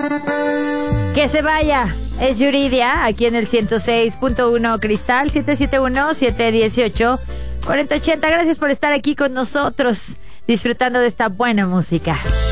Que se vaya. Es Yuridia, aquí en el 106.1 Cristal, 771-718-4080. Gracias por estar aquí con nosotros, disfrutando de esta buena música.